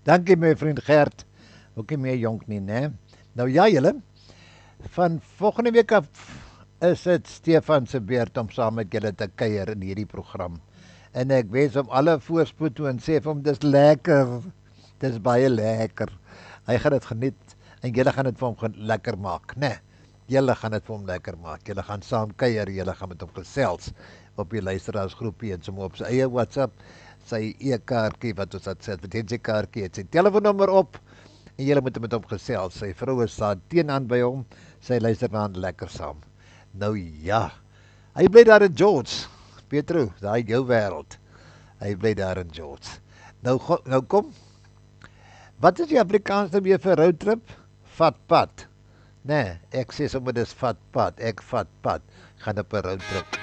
Dankie my vriend Gert. Ook nie meer jonk nie, né? Nou ja, julle, van volgende week af is dit Stefan se beurt om saam met julle te kuier in hierdie program. En ek wens hom alle voorspoed toe en sê vir hom dis lekker. Dis baie lekker. Hy gaan dit geniet en julle gaan dit vir hom lekker maak, né? Julle gaan dit vir hom lekker maak. Julle gaan saam kuier, julle gaan met hom gesels op die luisteraarsgroepie en sommer op sy eie WhatsApp, sy e-kaartjie wat ons het, sy advertensiekaartjie, het sy telefoonnommer op en julle moet met hom gesels. Sy vrou is daar teenaan by hom. Sy luister na hom lekker saam. Nou ja. Hy bly daar in George. Petro, daai jou wêreld. Hy bly daar in George. Nou kom. Wat is die Afrikaans nou weer vir roadtrip? Vat pad. Nee, ek sê sommer dis vat pad. Ek vat pad. Gaan op 'n roadtrip.